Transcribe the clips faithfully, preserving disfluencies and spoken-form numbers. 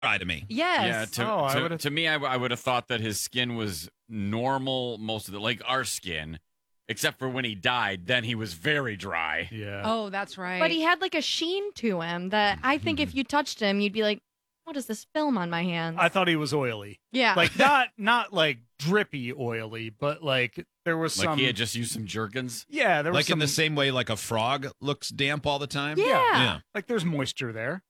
dry to me. Yes. Yeah, to, Oh, I to, would've- to me, I, I would have thought that his skin was normal most of the, like our skin, except for when he died, then he was very dry. Yeah. Oh, that's right. But he had like a sheen to him that I think if you touched him, you'd be like, what is this film on my hands? I thought he was oily. yeah. Like not not like drippy oily, but like there was Like some. he had just used some Jergens. yeah, there was Like some, in the same way like a frog looks damp all the time. Yeah. Yeah. like there's moisture there.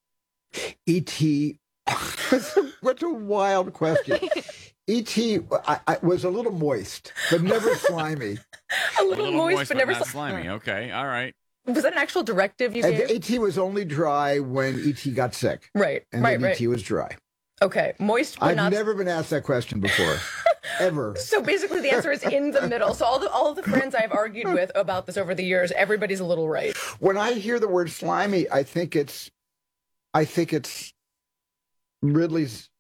E T What a wild question. E T I, I was a little moist, but never slimy. A A little, little moist, moist, but never not sli- slimy. Okay, all right. Was that an actual directive you And gave? E T was only dry when E T got sick, Right, and right, then right. E T was dry. Okay, moist, but I've not. never been asked that question before, ever. So basically, the answer is in the middle. So all the all of the friends I've argued with about this over the years, everybody's a little right. When I hear the word slimy, I think it's, I think it's Ridley's,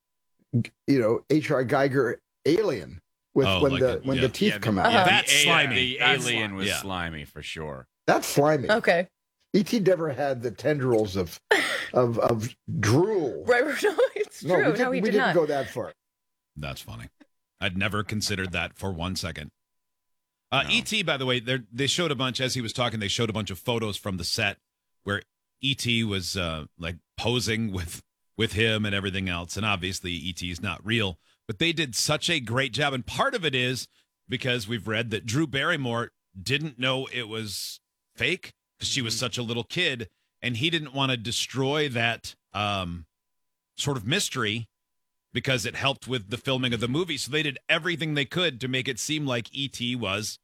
you know, H R. Geiger Alien with Oh, when like the a- when yeah. the teeth Yeah, come the- out. Uh-huh. the That's a- slimy. The That's alien slimy. was Yeah. slimy for sure. That's slimy. Okay, E T never had the tendrils of of of drool. right. No, it's No, true. we, didn't, no, he we did didn't not. go that far. That's funny. I'd never considered that for one second. Uh, No. E T, by the way, they're- they showed a bunch, as he was talking, they showed a bunch of photos from the set where E T was uh, like posing with, with him and everything else. And obviously E T is not real, but they did such a great job. And part of it is because we've read that Drew Barrymore didn't know it was fake because she was such a little kid. And he didn't want to destroy that um, sort of mystery because it helped with the filming of the movie. So they did everything they could to make it seem like E T was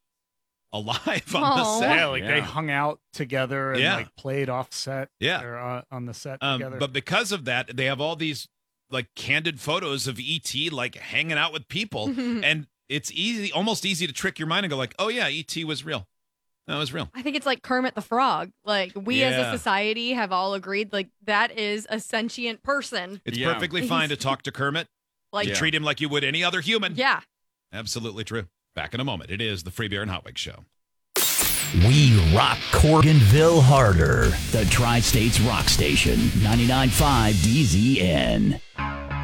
alive on the Aw. set. Yeah, like they Yeah. hung out together and Yeah. like played off set. Yeah. or uh, on the set Um, together. but because of that, they have all these like candid photos of E T like hanging out with people. And it's easy, almost easy to trick your mind and go like, oh yeah, E T was real. That was real. I think it's like Kermit the Frog. Like we as Yeah. a society have all agreed like that is a sentient person. It's Yeah. perfectly fine to talk to Kermit. Like You Yeah. treat him like you would any other human. yeah. Absolutely true. Back in a moment. It is the Free Beer and Hot Wings Show. We rock Corganville harder. The Tri-States Rock Station, ninety-nine point five D Z N.